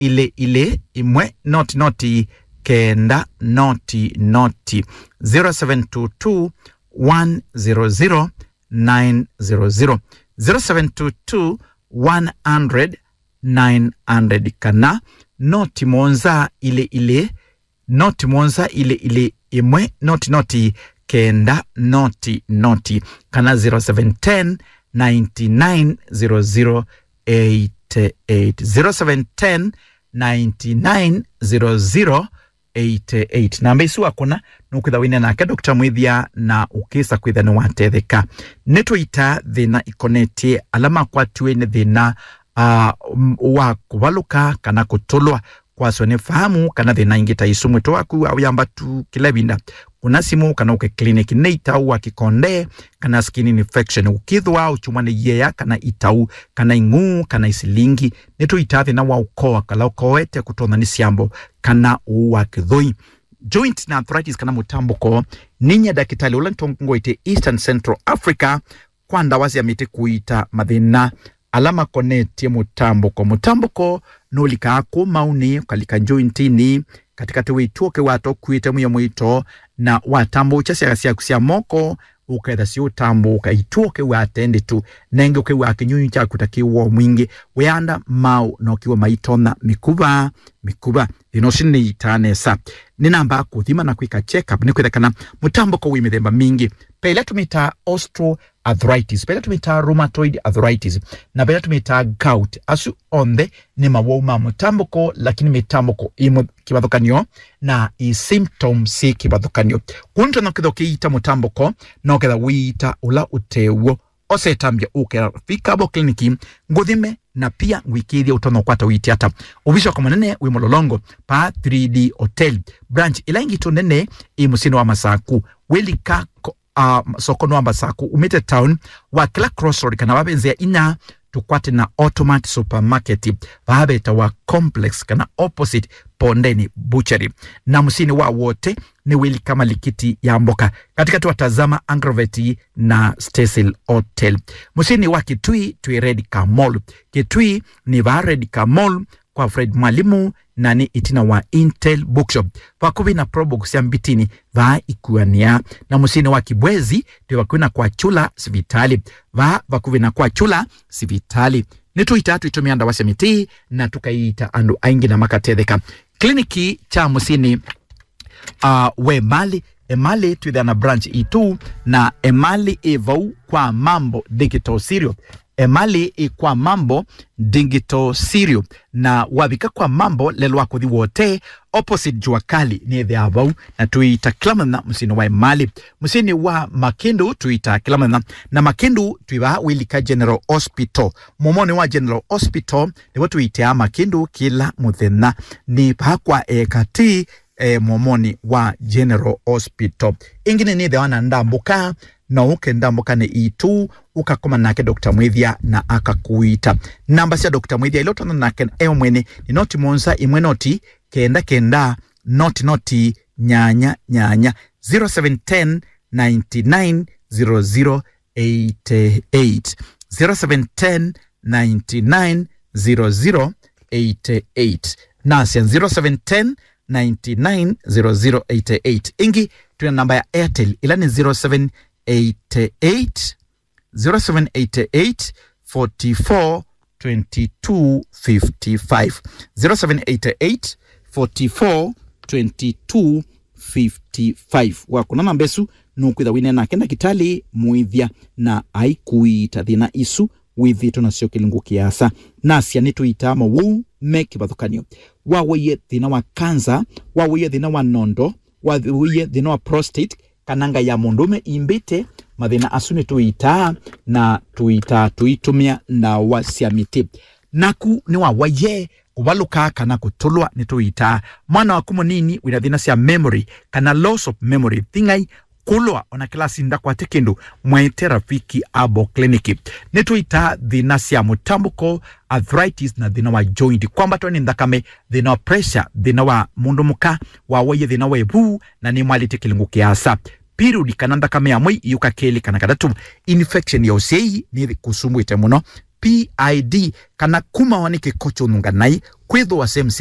imwe noti kenda noti 0722 100 900 0722 100 900 kana noti monza ile imwe noti kenda noti kana 0710 990088 0710 990088 namba isu akona nukwitha wina nake Dr. Mwithia na ukisa kwitha ni watetheka nitwita thina ikonetie alama kwatwe ni thina wa kubaluka kana kutulwa kwa sone fahamu kana thina ingita isumwe to aku au yamba tu kilabinda kuna simu kana uke clinic neita wa kikonde kana skin infection ukithwa uchumane yeya kana itau kana ingu kana isilingi neto itathi na wa ukoa kala ukoete kutona ni siambo kana uwa kithui joint na arthritis kana mutambuko ninya dakitali ula ntongo ite Eastern Central Africa kwa ndawazi ya mite kuita madhina alama koneti mutambuko nolika ako mauni kalika jointini katika tewe ituoke wato kuita muya mwito na watambo chasi ya kusia moko ukaitha si utambo ukaituoke watende tu nenge uke wakinyunyu cha kutakiwa mwingi weanda mau na ukiwa maitona mikuba inoshini itanesa ni namba kuthima na kuika check up ni kuithakana mutambo kwa wimithemba mingi pele tumita osteoarthritis pele tumita rheumatoid arthritis na pele tumita gout asu onde ni mawoma mutambo ko lakini mitambo ko imo kibadhukanyo na i symptoms si kibadhukanyo kunto na kitho kiita mutambo ko na uketha wita ula utewo osetambia ukera fika bo kliniki nguthime na pia ngwikithia utono kwata witi ata ubisho kwa manene wimololongo pa 3D Hotel branch ilaingi tonene imusino wa Masaku welika sokono wa Masaku umete town wa kila crossroad kana wabenzea ina tukwate na Automat Supermarket vahabeta wa complex kana opposite Pondeni Butchery na musini wa wote ni wili kama likiti ya mboka katika tuwatazama Angroveti na Cecil Hotel musini wa Kitui Red Car Mall Kitui ni va Red Car Mall kwa Fred Mwalimu na ni itina wa Intel Bookshop wakubi na Probox ya Mbitini va ikuania na musini wa Kibwezi tuwakuina kwa Chula Sivitali vakubi na kwa Chula Sivitali nitu itatu itumia ndawase miti na tukaita andu aingi na makatetheka kliniki cha musini we Emali tuidhana branch itu na Emali evau kwa mambo digital serial Emali kwa mambo digital serial na wabika kwa mambo lelwa kuthi wote opposite Juakali ni the avau na tuita Klamana musini wa Emali musini wa Makindu tuita Klamana na Makindu tuiva Wilika General Hospital momoni wa General Hospital ni watu itea Makindu kila muthena ni pakwa kati momoni wa General Hospital ingine ni the wana ndambuka na uke ndambuka ni itu ukakoma nake Dr. Mwithia na akakuita namba sia Dr. Mwithia ilotona nake mwene ni noti monza imwe noti kenda noti nyanya 0710 99 0088 0710 99 0088 nasia 0710 990088 ingi tuna namba ya Airtel ila ni 0788 44 22 55 0788 44 22 55 wakuna nambesu nukwitha wine na kenda kitali Mwithia na aikuita thina isu withito na sio kilingu kiasa nasia nitu itama wu make bathukanio wawe thina wa cancer wawe thina wa nondo wawe thina wa prostate kananga ya mundume imbite mathina asuni tuita na tuitumia na wasiamiti naku ni waye kubaluka kana kutulwa nituita mwana wa kumunini wina thina sia memory kana loss of memory thingai kulwa ona klasi ndakwa tekindu mwaite rafiki abo kliniki nituita thina sia mutambuko arthritis na thina wa joint kwamba toni ndakame thina wa pressure thina wa mundu muka wawe thina wa ebu na ni mwalite kilingu kiasa period kananda kame amwe yuka keli kana kadatu infection ya osei ni kusumbuite muno PID kana kuma wanike kocho nunganai kwithwa same